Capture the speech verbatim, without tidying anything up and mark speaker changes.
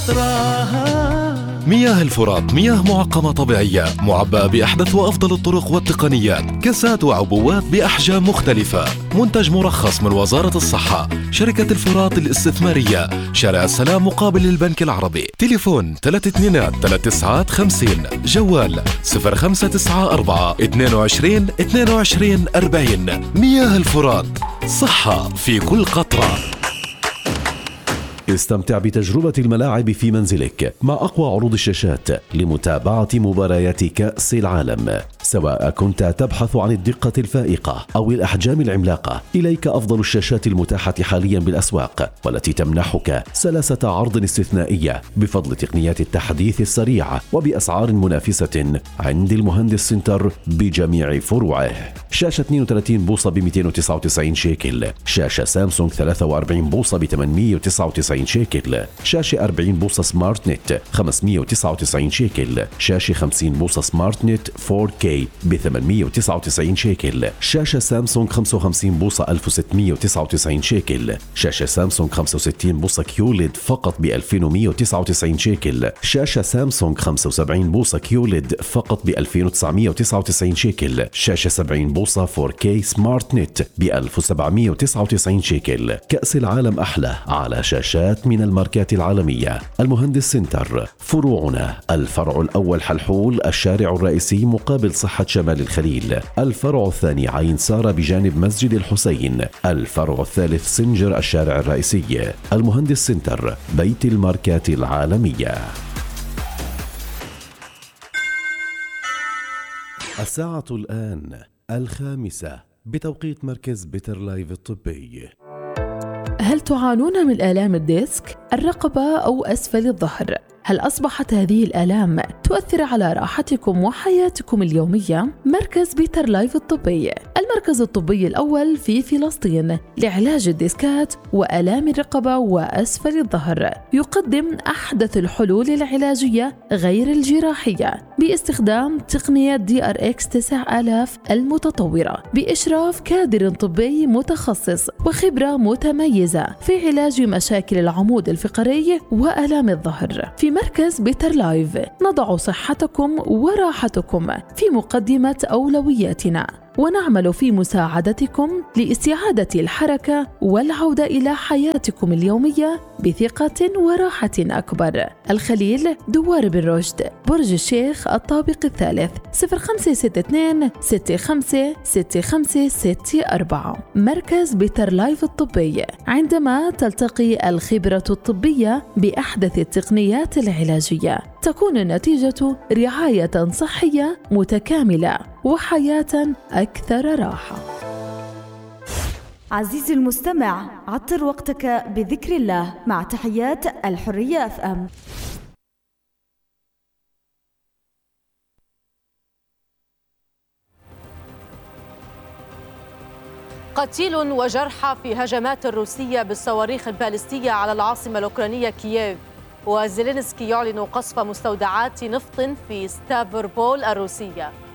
Speaker 1: قطرها.
Speaker 2: مياه الفرات مياه معقمة طبيعية معبأة بأحدث وأفضل الطرق والتقنيات، كاسات وعبوات بأحجام مختلفة. منتج مرخص من وزارة الصحة. شركة الفرات الاستثمارية، شارع السلام مقابل البنك العربي. تليفون ثلاثة اثنين ثلاثة تسعة خمسين. جوال صفر خمسة تسعة أربعة اثنين وعشرين اثنين وعشرين أربعين. مياه الفرات، صحة في كل قطرة.
Speaker 3: استمتع بتجربة الملاعب في منزلك مع أقوى عروض الشاشات لمتابعة مباريات كأس العالم. سواء كنت تبحث عن الدقة الفائقة أو الأحجام العملاقة، إليك أفضل الشاشات المتاحة حاليا بالأسواق، والتي تمنحك سلاسة عرض استثنائية بفضل تقنيات التحديث السريع وبأسعار منافسة عند المهندس سنتر بجميع فروعه. شاشة اثنين وثلاثين بوصة ب مئتين وتسعة وتسعين شيكل، شاشة سامسونج ثلاثة وأربعين بوصة ب ثمانمئة وتسعة وتسعين شيكل، شاشة أربعين بوصة سمارت نت خمسمئة وتسعة وتسعين شيكل، شاشة خمسين بوصة سمارت نت فور كي ب ثمانمئة وتسعة وتسعين شيكل، شاشة سامسونج خمسة وخمسين بوصة ألف وستمئة وتسعة وتسعين شيكل، شاشة سامسونج خمسة وستين بوصة كيوليد فقط ب ألفين ومئة وتسعة وتسعين شيكل، شاشة سامسونج خمسة وسبعين بوصة كيوليد فقط ب ألفين وتسعمئة وتسعة وتسعين شيكل، شاشة سبعين بوصة فور كي سمارت نت ب ألف وسبعمئة وتسعة وتسعين شيكل. كأس العالم أحلى على شاشات من الماركات العالمية. المهندس سنتر، فروعنا: الفرع الأول حلحول الشارع الرئيسي مقابل صحة شمال الخليل، الفرع الثاني عين سارة بجانب مسجد الحسين، الفرع الثالث سنجر الشارع الرئيسي. المهندس سنتر، بيت الماركات العالمية. الساعة الآن الخامسة بتوقيت مركز بيتر لايف الطبي.
Speaker 4: هل تعانون من آلام الديسك، الرقبة أو أسفل الظهر؟ هل أصبحت هذه الآلام تؤثر على راحتكم وحياتكم اليومية؟ مركز بيتر لايف الطبي، المركز الطبي الأول في فلسطين لعلاج الديسكات وآلام الرقبة وأسفل الظهر، يقدم أحدث الحلول العلاجية غير الجراحية باستخدام تقنية دي آر إكس تسعة آلاف المتطورة، بإشراف كادر طبي متخصص وخبرة متميزة في علاج مشاكل العمود الفقري وآلام الظهر. في مركز بيتر لايف نضع صحتكم وراحتكم في مقدمة أولوياتنا، ونعمل في مساعدتكم لاستعادة الحركة والعودة إلى حياتكم اليومية بثقة وراحة أكبر. الخليل، دوار بن رشد، برج الشيخ، الطابق الثالث، صفر خمسة ستة اثنين ستة خمسة ستة خمسة ستة أربعة. مركز بيتر لايف الطبي، عندما تلتقي الخبرة الطبية بأحدث التقنيات العلاجية تكون النتيجة رعاية صحية متكاملة وحياة أكثر راحة.
Speaker 5: عزيزي المستمع، عطر وقتك بذكر الله مع تحيات الحرية أف أم.
Speaker 6: قتيل وجرحى في هجمات الروسية بالصواريخ البالستية على العاصمة الأوكرانية كييف. وزيلينسكي يعلن قصف مستودعات نفط في ستافروبول الروسية.